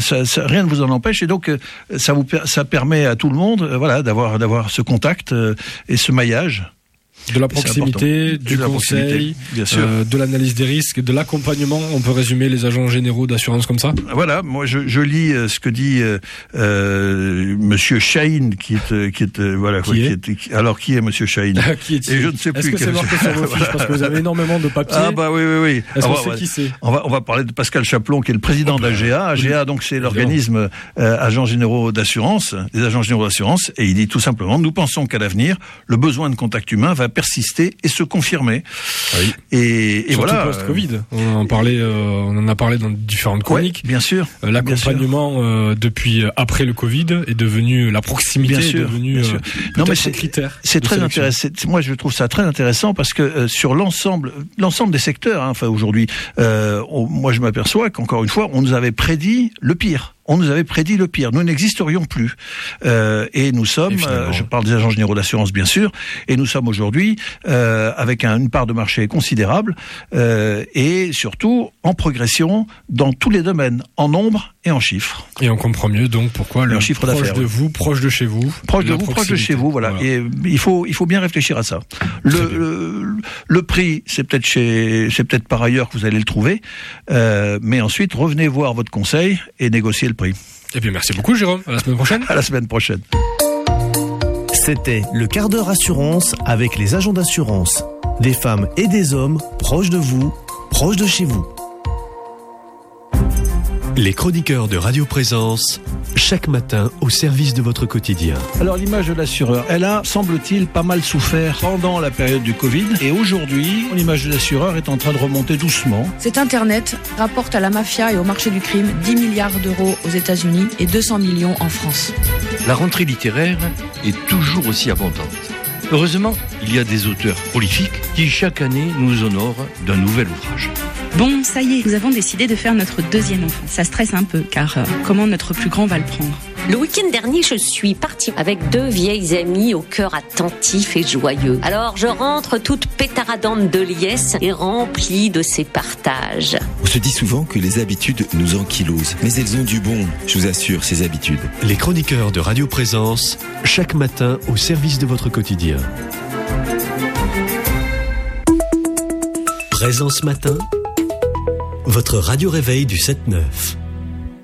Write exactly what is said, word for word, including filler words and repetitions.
ça, ça, rien ne vous en empêche, et donc ça vous ça permet à tout le monde, voilà, d'avoir d'avoir ce contact euh, et ce maillage. De la proximité, du de la conseil, proximité, bien sûr. Euh, de l'analyse des risques, de l'accompagnement. On peut résumer les agents généraux d'assurance comme ça. Voilà, moi je, je lis euh, ce que dit euh, euh, Monsieur Chahine, qui est euh, qui est euh, voilà qui qui est est, qui, alors qui est Monsieur Chahine? Qui est-il? Et je ne sais plus. Est-ce que c'est marqué sur vos fiches parce que vous avez énormément de papiers? Ah bah oui oui oui. Est-ce Alors, qu'on sait qui c'est? On va on va parler de Pascal Chaplon, qui est le président oh bah, d'A G A. A G A, donc c'est l'organisme euh, agents généraux d'assurance, des agents généraux d'assurance, et il dit tout simplement: nous pensons qu'à l'avenir, le besoin de contact humain va persister et se confirmer. Oui. Et, et surtout voilà. Post-Covid. On en parlait, euh, on en a parlé dans différentes chroniques. Ouais, bien sûr. Euh, l'accompagnement euh, depuis euh, après le Covid est devenu, la proximité bien sûr, est devenue bien sûr. Euh, non mais c'est un critère. C'est très intéressant. Moi je trouve ça très intéressant parce que euh, sur l'ensemble, l'ensemble des secteurs, hein, enfin aujourd'hui, euh, on, moi je m'aperçois qu'encore une fois, on nous avait prédit le pire. On nous avait prédit le pire. Nous n'existerions plus. Euh, et nous sommes, et euh, je parle des agents généraux d'assurance bien sûr, et nous sommes aujourd'hui euh, avec un, une part de marché considérable euh, et surtout en progression dans tous les domaines, en nombre et en chiffres. Et on comprend mieux donc pourquoi le chiffre proche d'affaires, de oui. vous, proche de chez vous. Proche de vous, proche de chez vous, voilà. voilà. Et il faut, il faut bien réfléchir à ça. Le, le, le prix, c'est peut-être chez, c'est peut-être par ailleurs que vous allez le trouver, euh, mais ensuite revenez voir votre conseil et négocier le prix. Eh bien, merci beaucoup, Jérôme. À la semaine prochaine. À la semaine prochaine. C'était le quart d'heure assurance avec les agents d'assurance. Des femmes et des hommes proches de vous, proches de chez vous. Les chroniqueurs de Radio Présence, chaque matin au service de votre quotidien. Alors l'image de l'assureur, elle a, semble-t-il, pas mal souffert pendant la période du Covid. Et aujourd'hui, l'image de l'assureur est en train de remonter doucement. Cet Internet rapporte à la mafia et au marché du crime dix milliards d'euros aux États-Unis et deux cents millions en France. La rentrée littéraire est toujours aussi abondante. Heureusement, il y a des auteurs prolifiques qui chaque année nous honorent d'un nouvel ouvrage. Bon, ça y est, nous avons décidé de faire notre deuxième enfant. Ça stresse un peu, car euh, comment notre plus grand va le prendre ? Le week-end dernier, je suis partie avec deux vieilles amies au cœur attentif et joyeux. Alors, je rentre toute pétaradante de liesse et remplie de ces partages. On se dit souvent que les habitudes nous ankylosent, mais elles ont du bon, je vous assure, ces habitudes. Les chroniqueurs de Radio Présence, chaque matin au service de votre quotidien. Présence Matin, votre radio réveil du sept neuf.